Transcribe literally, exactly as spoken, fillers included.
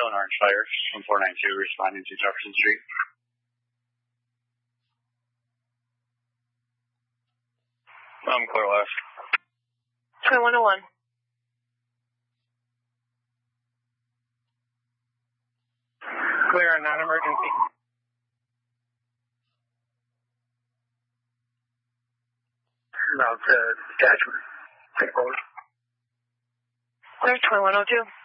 an orange fire, one four nine two, responding to Jefferson Street. I'm clear left. twenty-one oh one. Clear on non-emergency. About uh, detachment. Take over. Clear twenty-one oh two.